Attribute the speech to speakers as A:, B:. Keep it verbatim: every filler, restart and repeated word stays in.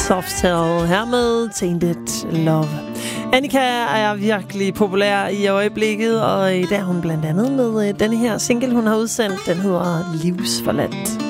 A: Softail her med Tainted Love. Annika er virkelig populær i øjeblikket, og i dag er hun blandt andet med denne her single, hun har udsendt. Den hedder Livsforladt.